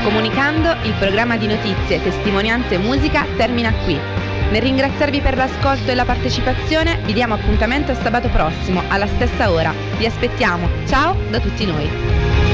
Comunicando, il programma di notizie, testimonianze e musica termina qui. Nel ringraziarvi per l'ascolto e la partecipazione, vi diamo appuntamento a sabato prossimo, alla stessa ora. Vi aspettiamo. Ciao da tutti noi.